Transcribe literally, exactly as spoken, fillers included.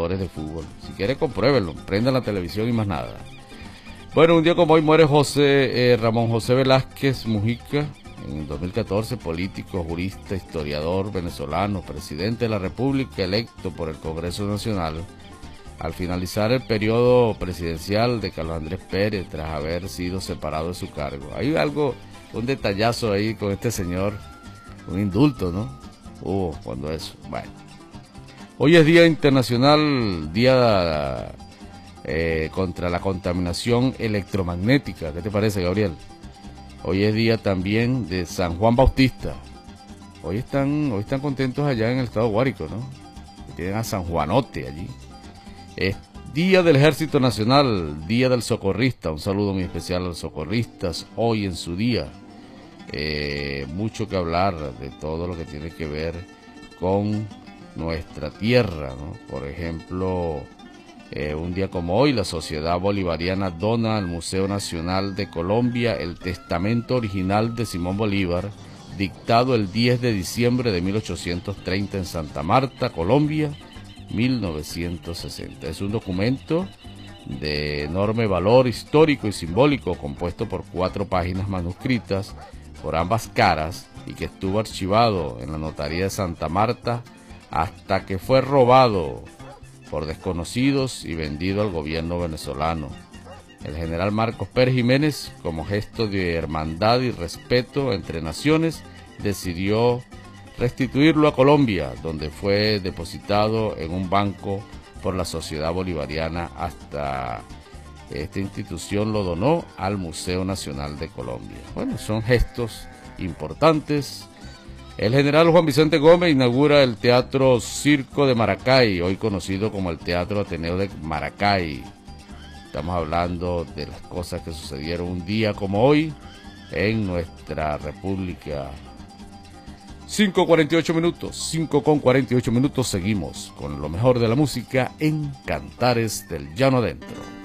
jugadores de fútbol. Si quiere, compruébenlo, prendan la televisión y más nada. Bueno, un día como hoy muere José eh, Ramón José Velázquez Mujica, en dos mil catorce, político, jurista, historiador venezolano, presidente de la República, electo por el Congreso Nacional al finalizar el periodo presidencial de Carlos Andrés Pérez tras haber sido separado de su cargo. Hay algo, un detallazo ahí con este señor, un indulto, ¿no? Hubo uh, cuando eso. Bueno, hoy es Día Internacional, Día eh, contra la Contaminación Electromagnética. ¿Qué te parece, Gabriel? Hoy es día también de San Juan Bautista. Hoy están, hoy están contentos allá en el estado de Guárico, ¿no? Tienen a San Juanote allí. Es Día del Ejército Nacional, Día del Socorrista. Un saludo muy especial a los socorristas hoy en su día. Eh, mucho que hablar de todo lo que tiene que ver con nuestra tierra, ¿no? Por ejemplo, eh, un día como hoy, la Sociedad Bolivariana dona al Museo Nacional de Colombia el testamento original de Simón Bolívar, dictado el diez de diciembre de mil ochocientos treinta en Santa Marta, Colombia, mil novecientos sesenta. Es un documento de enorme valor histórico y simbólico, compuesto por cuatro páginas manuscritas por ambas caras y que estuvo archivado en la notaría de Santa Marta hasta que fue robado por desconocidos y vendido al gobierno venezolano. El general Marcos Pérez Jiménez, como gesto de hermandad y respeto entre naciones, decidió restituirlo a Colombia, donde fue depositado en un banco por la Sociedad Bolivariana hasta esta institución lo donó al Museo Nacional de Colombia. Bueno, son gestos importantes. El general Juan Vicente Gómez inaugura el Teatro Circo de Maracay, hoy conocido como el Teatro Ateneo de Maracay. Estamos hablando de las cosas que sucedieron un día como hoy en nuestra república. cinco cuarenta y ocho minutos, cinco con cuarenta y ocho minutos, seguimos con lo mejor de la música en Cantares del Llano Adentro.